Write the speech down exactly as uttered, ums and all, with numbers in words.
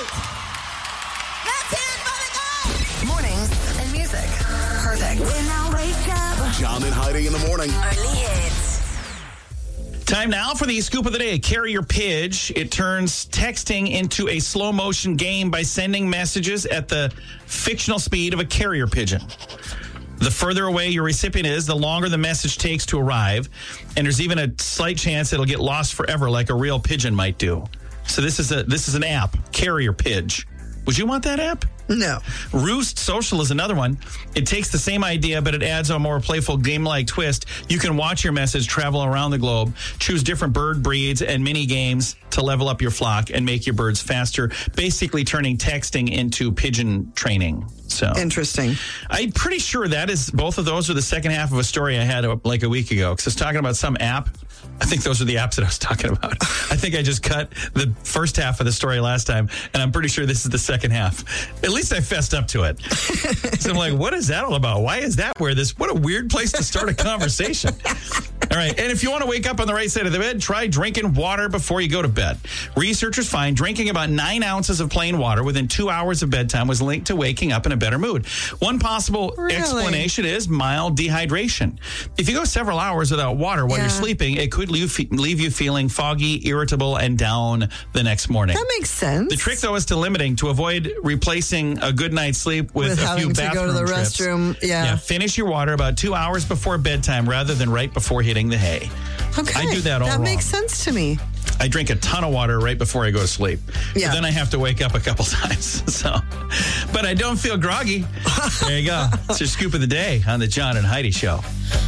right. Let's hear it for the guys. Mornings and music. Perfect. When I wake up. John and Heidi in the morning. Only hits. Time now for the scoop of the day. Carrier Pidge. It turns texting into a slow motion game by sending messages at the fictional speed of a carrier pigeon. The further away your recipient is, the longer the message takes to arrive. And there's even a slight chance it'll get lost forever like a real pigeon might do. So this is a this is an app, Carrier Pidge. Would you want that app? No. Roost Social is another one. It takes the same idea, but it adds a more playful game-like twist. You can watch your message travel around the globe, choose different bird breeds and mini games to level up your flock and make your birds faster, basically turning texting into pigeon training. So Interesting. I'm pretty sure that is both of those are the second half of a story I had like a week ago, because I was talking about some app. I think those are the apps that I was talking about. I think I just cut the first half of the story last time, and I'm pretty sure this is the second half. At least I fessed up to it. So I'm like, what is that all about? Why is that where this, what a weird place to start a conversation. All right, and if you want to wake up on the right side of the bed, try drinking water before you go to bed. Researchers find drinking about nine ounces of plain water within two hours of bedtime was linked to waking up in a better mood. One possible Really? explanation is mild dehydration. If you go several hours without water while Yeah. you're sleeping, it could leave, leave you feeling foggy, irritable, and down the next morning. That makes sense. The trick, though, is to limiting to avoid replacing a good night's sleep with, With a having few to bathroom go to the trips. restroom, yeah. Yeah, finish your water about two hours before bedtime rather than right before hitting the hay. Okay. I do that all That wrong. makes sense to me. I drink a ton of water right before I go to sleep. Yeah. But then I have to wake up a couple times. So, but I don't feel groggy. There you go. It's your scoop of the day on the John and Heidi Show.